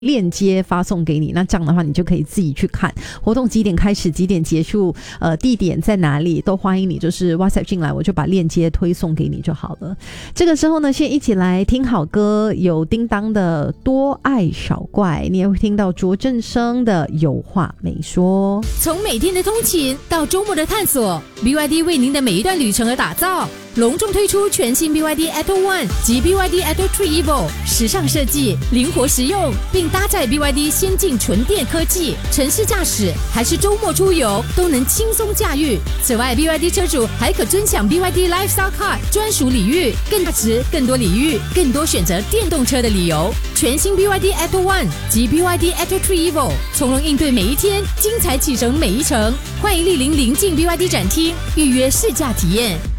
链接发送给你，那这样的话你就可以自己去看活动几点开始几点结束，地点在哪里，都欢迎你就是 WhatsApp 进来，我就把链接推送给你就好了。这个时候呢，先一起来听好歌，有叮当的多爱少怪，你也会听到卓振生的有话没说。 从每天的通勤到周末的探索， BYD 为您的每一段旅程而打造，隆重推出全新 BYD Atto One 及 BYD Atto 3 Evo， 时尚设计，灵活实用，并搭载 BYD 先进纯电科技，城市驾驶还是周末出游都能轻松驾驭。此外 BYD 车主还可尊享 BYD Lifestyle Card 专属礼遇，更大值更多礼遇，更多选择电动车的理由。全新 BYD Atto One 及 BYD Atto 3 Evo， 从容应对每一天，精彩启程每一程。欢迎莅临邻近 BYD 展厅预约试驾体验。